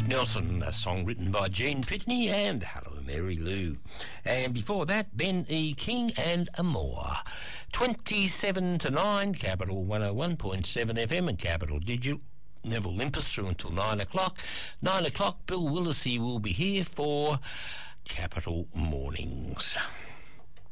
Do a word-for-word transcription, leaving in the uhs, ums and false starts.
Nelson, a song written by Gene Pitney, and Hello Mary Lou. And before that, Ben E. King and Amore. twenty-seven to nine, Capital one oh one point seven F M and Capital Digital. Neville Limpus through until nine o'clock. nine o'clock, Bill Willisey will be here for Capital Mornings.